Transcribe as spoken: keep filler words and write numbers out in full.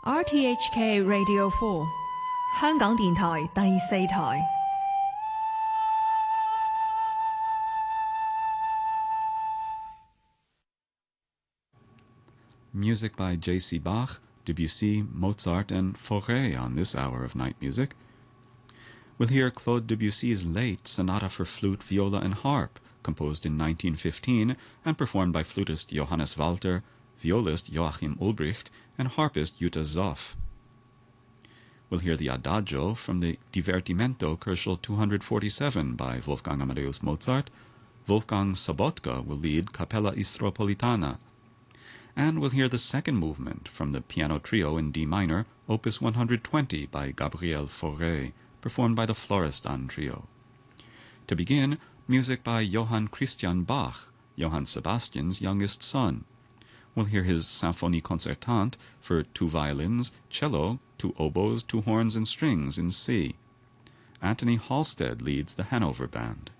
R T H K Radio four 香港電台第四台。 Music by J C Bach, Debussy, Mozart, and Fauré on this hour of Night Music. We'll hear Claude Debussy's late Sonata for Flute, Viola, and Harp, composed in nineteen fifteen and performed by flutist Johannes Walter, violist Joachim Ulbricht, and harpist Jutta Zoff. We'll hear the Adagio from the Divertimento Koelschel two forty-seven by Wolfgang Amadeus Mozart. Wolfgang Sobotka will lead Capella Istropolitana. And we'll hear the second movement from the Piano Trio in D minor, Opus one twenty by Gabriel Fauré, performed by the Florestan Trio. To begin, music by Johann Christian Bach, Johann Sebastian's youngest son. We'll hear his Symphonie Concertante for two violins, cello, two oboes, two horns, and strings in C. Anthony Halstead leads the Hanover Band.